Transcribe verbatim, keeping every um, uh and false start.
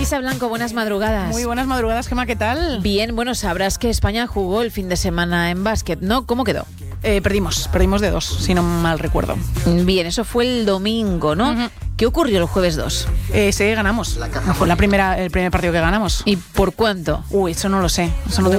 Isa Blanco, buenas madrugadas. Muy buenas madrugadas, Gemma, ¿qué tal? Bien, bueno, sabrás que España jugó el fin de semana en básquet, ¿no? ¿Cómo quedó? Eh, perdimos, perdimos de dos, si no mal recuerdo. Bien, eso fue el domingo, ¿no? Uh-huh. ¿Qué ocurrió el jueves dos? Eh, sí, ganamos. Fue la primera, el primer partido que ganamos. ¿Y por cuánto? Uy, eso no lo sé. Eso no tengo